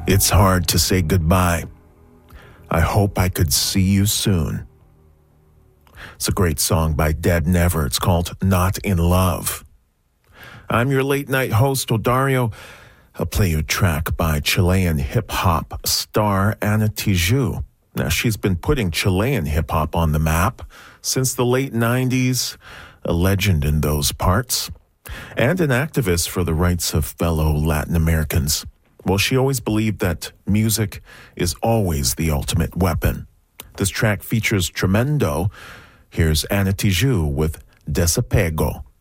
It's hard to say goodbye. I hope I could see you soon. It's a great song by Dead Never. It's called Not in Love. I'm your late night host, Odario. I'll play you a track by Chilean hip-hop star Ana Tijoux. Now, she's been putting Chilean hip-hop on the map since the late 90s, a legend in those parts, and an activist for the rights of fellow Latin Americans. Well, she always believed that music is always the ultimate weapon. This track features Tremendo. Here's Ana Tijoux with Desapego.